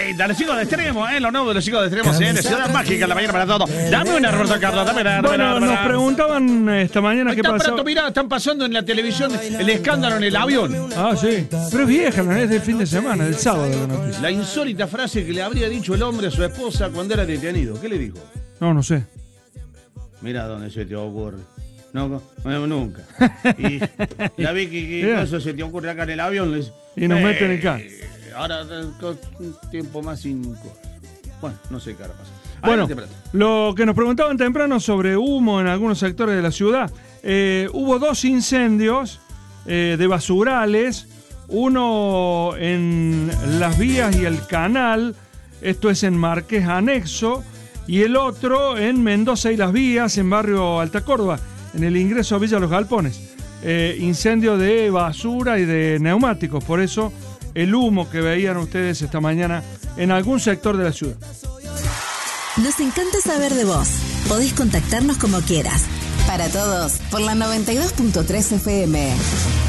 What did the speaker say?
30, los chicos de extremo, lo nuevo de los chicos de extremo, en Ciudad Mágica, la mañana para todo. Dame una, Roberto Carlos, dame una. Bueno, nos preguntaban esta mañana qué pasó. Mirá, están pasando en la televisión el escándalo en el avión. Ah, sí. Pero es vieja, no es del fin de semana, del sábado la noticia. La insólita frase que le habría dicho el hombre a su esposa cuando era detenido. ¿Qué le dijo? No sé. Mira dónde se te ocurre. No, nunca. Y la vi que eso se te ocurre acá en el avión. Y nos meten en acá. Ahora un tiempo más sin... Bueno, no sé qué ahora pasa. Bueno, lo que nos preguntaban temprano sobre humo en algunos sectores de la ciudad. Hubo 2 incendios de basurales. Uno en Las Vías y el Canal. Esto es en Marqués Anexo. Y el otro en Mendoza y Las Vías, en barrio Alta Córdoba, en el ingreso a Villa Los Galpones. Incendio de basura y de neumáticos. Por eso el humo que veían ustedes esta mañana en algún sector de la ciudad. Nos encanta saber de vos. Podés contactarnos como quieras. Para todos, por la 92.3 FM.